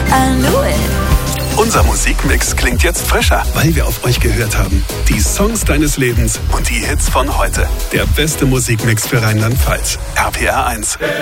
I knew it. Unser Musikmix klingt jetzt frischer, weil wir auf euch gehört haben. Die Songs deines Lebens und die Hits von heute. Der beste Musikmix für Rheinland-Pfalz. RPR 1.